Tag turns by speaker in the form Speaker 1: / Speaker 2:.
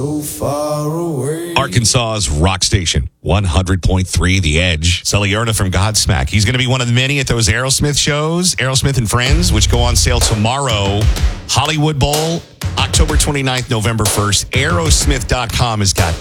Speaker 1: So far away.
Speaker 2: Arkansas's rock station, 100.3 The Edge. Sully Erna from Godsmack. He's going to be one of the many at those Aerosmith shows, Aerosmith and Friends, which go on sale tomorrow. Hollywood Bowl, October 29th, November 1st. Aerosmith.com has got